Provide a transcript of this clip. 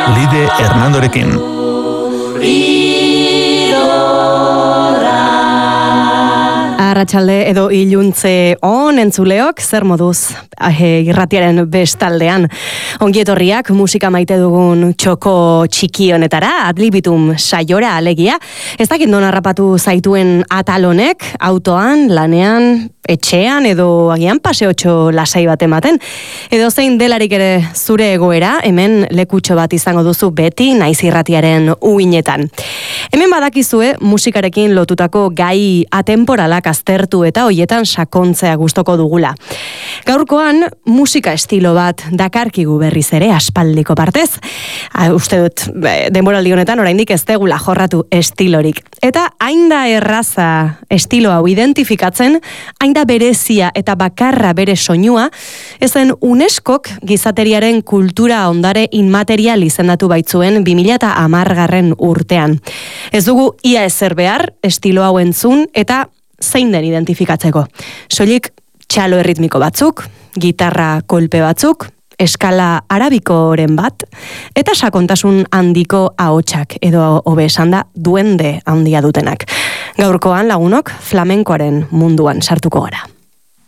Lide Hernandorekin. Arratsalde edo iluntze on entzuleok, zer moduz irratiaren bestaldean. Ongi etorriak musika maite dugun txoko txiki honetara, adlibitum saiora alegia. Ez dakit non harrapatu zaituen atal honek, autoan, lanean, etxean edo agian paseotxo lasai bat ematen. Edo zein delarik ere zure egoera, hemen lekutxo bat izango duzu beti naiz irratiaren uinetan. Hemen badakizue musikarekin lotutako gai atemporalak aztertu eta hoietan sakontzea gustoko dugula. Gaurkoan musika estilo bat dakarkigu berriz ere aspaldiko partez. Uste dut denboraldi honetan oraindik ez degula jorratu estilorik. Eta hain da erraza estilo hau identifikatzen, hain da berezia eta bakarra bere soinua, ezen UNESCOk gizateriaren kultura ondare inmaterial izendatu baitzuen 2010 urtean. Ez dugu ia ezer behar estilo hau entzun eta zein den identifikatzeko. Soilik txalo erritmiko batzuk, gitarra kolpe batzuk, eskala arabikoren bat, eta sakontasun handiko ahotsak edo hobe esanda duende handia dutenak. Gaurkoan lagunok flamenkoaren munduan sartuko gara.